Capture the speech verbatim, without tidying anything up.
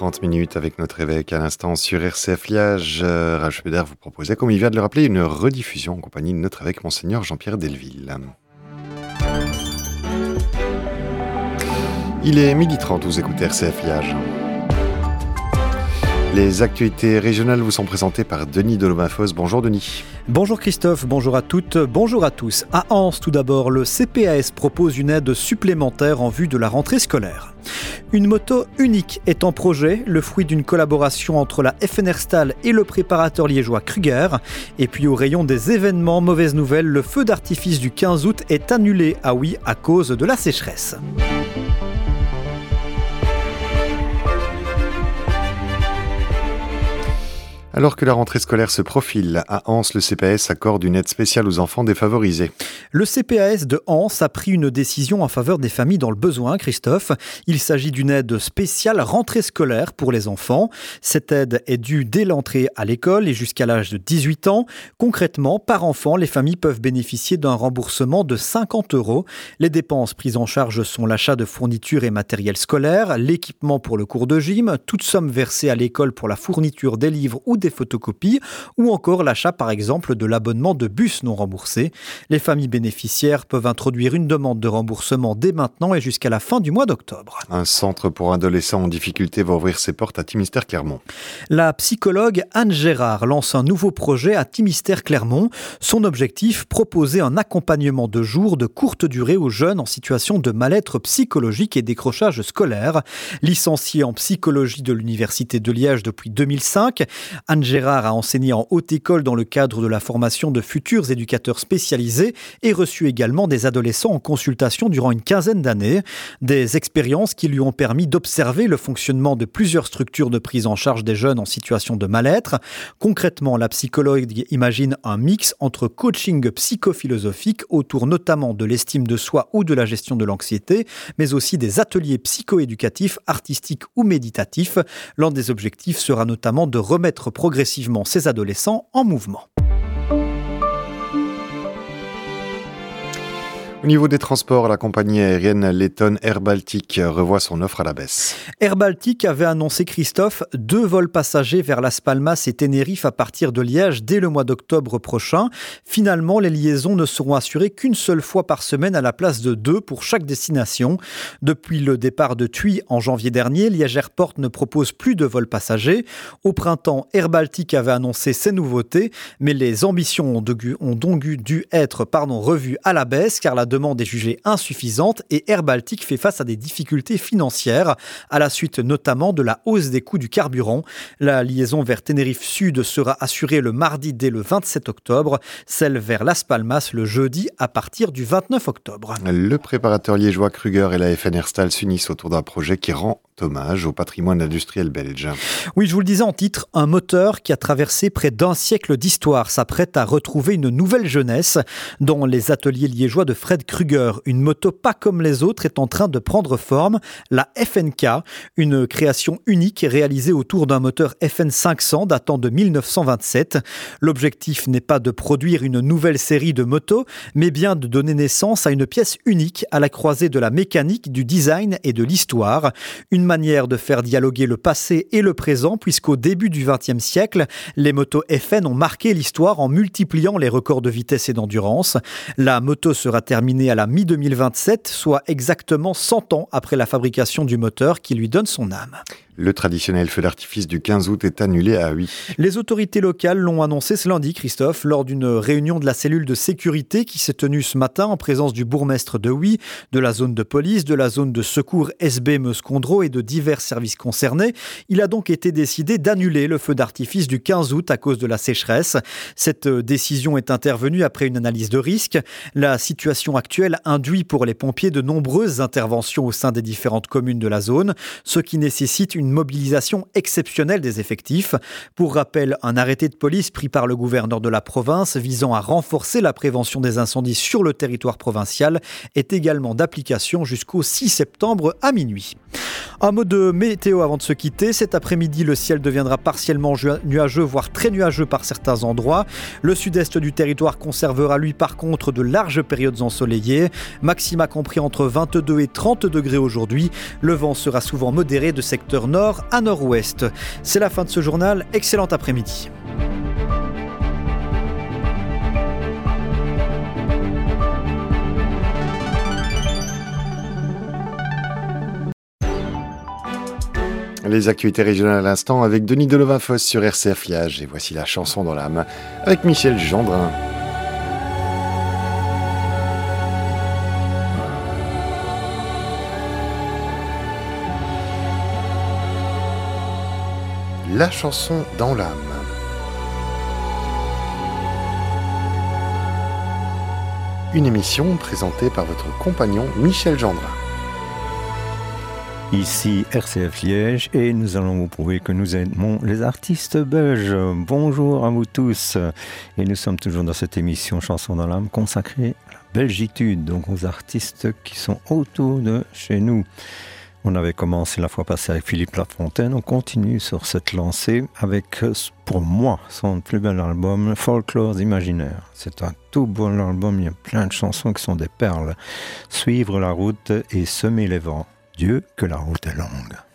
trente minutes avec notre évêque à l'instant sur R C F Liège. Euh, Raj Feder vous proposait, comme il vient de le rappeler, une rediffusion en compagnie de notre évêque Monseigneur Jean-Pierre Delville. Il est midi trente, vous écoutez R C F Liège. Les actualités régionales vous sont présentées par Denis Delomafos. Bonjour Denis. Bonjour Christophe, bonjour à toutes, bonjour à tous. À Anse, tout d'abord, le C P A S propose une aide supplémentaire en vue de la rentrée scolaire. Une moto unique est en projet, le fruit d'une collaboration entre la F N R Stahl et le préparateur liégeois Kruger. Et puis au rayon des événements, mauvaise nouvelle, le feu d'artifice du quinze août est annulé à Oui à cause de la sécheresse. Alors que la rentrée scolaire se profile, à Anse, le C P A S accorde une aide spéciale aux enfants défavorisés. Le C P A S de Anse a pris une décision en faveur des familles dans le besoin, Christophe. Il s'agit d'une aide spéciale rentrée scolaire pour les enfants. Cette aide est due dès l'entrée à l'école et jusqu'à l'âge de dix-huit ans. Concrètement, par enfant, les familles peuvent bénéficier d'un remboursement de cinquante euros. Les dépenses prises en charge sont l'achat de fournitures et matériel scolaire, l'équipement pour le cours de gym, toute somme versée à l'école pour la fourniture des livres ou des photocopies, ou encore l'achat par exemple de l'abonnement de bus non remboursé. Les familles bénéficiaires peuvent introduire une demande de remboursement dès maintenant et jusqu'à la fin du mois d'octobre. Un centre pour adolescents en difficulté va ouvrir ses portes à Thimister-Clermont. La psychologue Anne Gérard lance un nouveau projet à Thimister-Clermont. Son objectif, proposer un accompagnement de jour de courte durée aux jeunes en situation de mal-être psychologique et décrochage scolaire. Licenciée en psychologie de l'Université de Liège depuis deux mille cinq, Anne Gérard a enseigné en haute école dans le cadre de la formation de futurs éducateurs spécialisés et reçu également des adolescents en consultation durant une quinzaine d'années. Des expériences qui lui ont permis d'observer le fonctionnement de plusieurs structures de prise en charge des jeunes en situation de mal-être. Concrètement, la psychologue imagine un mix entre coaching psychophilosophique autour notamment de l'estime de soi ou de la gestion de l'anxiété, mais aussi des ateliers psychoéducatifs, artistiques ou méditatifs. L'un des objectifs sera notamment de remettre progressivement ces adolescents en mouvement. Au niveau des transports, la compagnie aérienne lettonne Air Baltic revoit son offre à la baisse. Air Baltic avait annoncé, Christophe, deux vols passagers vers Las Palmas et Tenerife à partir de Liège dès le mois d'octobre prochain. Finalement, les liaisons ne seront assurées qu'une seule fois par semaine à la place de deux pour chaque destination. Depuis le départ de Tuy en janvier dernier, Liège Airport ne propose plus de vols passagers. Au printemps, Air Baltic avait annoncé ces nouveautés, mais les ambitions ont donc dû être pardon, revues à la baisse car la demande est jugée insuffisante et Air Baltic fait face à des difficultés financières à la suite notamment de la hausse des coûts du carburant. La liaison vers Tenerife Sud sera assurée le mardi dès le vingt-sept octobre, celle vers Las Palmas le jeudi à partir du vingt-neuf octobre. Le préparateur liégeois Kruger et la F N R Stahl s'unissent autour d'un projet qui rend hommage au patrimoine industriel belge. Oui, je vous le disais en titre, un moteur qui a traversé près d'un siècle d'histoire s'apprête à retrouver une nouvelle jeunesse. Dans les ateliers liégeois de Fred Kruger, une moto pas comme les autres est en train de prendre forme, la F N K, une création unique réalisée autour d'un moteur F N cinq cents datant de mille neuf cent vingt-sept. L'objectif n'est pas de produire une nouvelle série de motos, mais bien de donner naissance à une pièce unique à la croisée de la mécanique, du design et de l'histoire. Une manière de faire dialoguer le passé et le présent, puisqu'au début du vingtième siècle, les motos F N ont marqué l'histoire en multipliant les records de vitesse et d'endurance. La moto sera terminée à la mi deux mille vingt-sept, soit exactement cent ans après la fabrication du moteur qui lui donne son âme. Le traditionnel feu d'artifice du quinze août est annulé à Huy. Les autorités locales l'ont annoncé ce lundi, Christophe, lors d'une réunion de la cellule de sécurité qui s'est tenue ce matin en présence du bourgmestre de Huy, de la zone de police, de la zone de secours S B Meuse-Condro et de divers services concernés. Il a donc été décidé d'annuler le feu d'artifice du quinze août à cause de la sécheresse. Cette décision est intervenue après une analyse de risque. La situation actuelle induit pour les pompiers de nombreuses interventions au sein des différentes communes de la zone, ce qui nécessite une une mobilisation exceptionnelle des effectifs. Pour rappel, un arrêté de police pris par le gouverneur de la province visant à renforcer la prévention des incendies sur le territoire provincial est également d'application jusqu'au six septembre à minuit. Un mot de météo avant de se quitter. Cet après-midi, le ciel deviendra partiellement nuageux, voire très nuageux par certains endroits. Le sud-est du territoire conservera lui par contre de larges périodes ensoleillées. Maxima compris entre vingt-deux et trente degrés aujourd'hui. Le vent sera souvent modéré de secteur nord à nord-ouest. C'est la fin de ce journal. Excellent après-midi. Les actualités régionales à l'instant avec Denis Delovin-Foss sur R C F Liage. Et voici la chanson dans l'âme avec Michel Gendrin. La chanson dans l'âme. Une émission présentée par votre compagnon Michel Gendrin. Ici R C F Liège et nous allons vous prouver que nous aimons les artistes belges. Bonjour à vous tous. Et nous sommes toujours dans cette émission Chanson dans l'âme consacrée à la belgitude, donc aux artistes qui sont autour de chez nous. On avait commencé la fois passée avec Philippe Lafontaine, on continue sur cette lancée avec, pour moi, son plus bel album, Folklores imaginaires. C'est un tout bon album, il y a plein de chansons qui sont des perles. Suivre la route et semer les vents. Dieu, que la route est longue.